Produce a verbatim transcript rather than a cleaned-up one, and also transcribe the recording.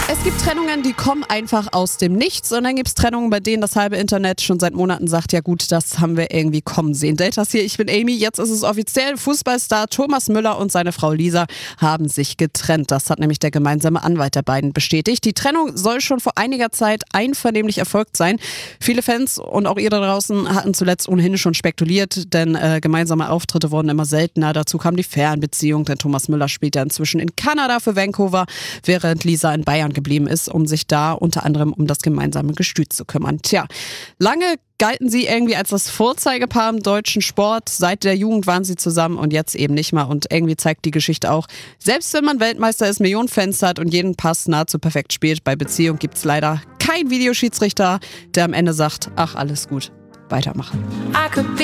Es gibt Trennungen, die kommen einfach aus dem Nichts und dann gibt es Trennungen, bei denen das halbe Internet schon seit Monaten sagt, ja gut, das haben wir irgendwie kommen sehen. Deltas hier, ich bin Amy, jetzt ist es offiziell, Fußballstar Thomas Müller und seine Frau Lisa haben sich getrennt. Das hat nämlich der gemeinsame Anwalt der beiden bestätigt. Die Trennung soll schon vor einiger Zeit einvernehmlich erfolgt sein. Viele Fans und auch ihr da draußen hatten zuletzt ohnehin schon spekuliert, denn äh, gemeinsame Auftritte wurden immer seltener. Dazu kam die Fernbeziehung, denn Thomas Müller spielt ja inzwischen in Kanada für Vancouver, während Lisa in Bayern geblieben ist, um sich da unter anderem um das gemeinsame Gestüt zu kümmern. Tja, lange galten sie irgendwie als das Vorzeigepaar im deutschen Sport. Seit der Jugend waren sie zusammen und jetzt eben nicht mehr. Und irgendwie zeigt die Geschichte auch, selbst wenn man Weltmeister ist, Millionen Fans hat und jeden Pass nahezu perfekt spielt, bei Beziehung gibt es leider keinen Videoschiedsrichter, der am Ende sagt, ach, alles gut, weitermachen.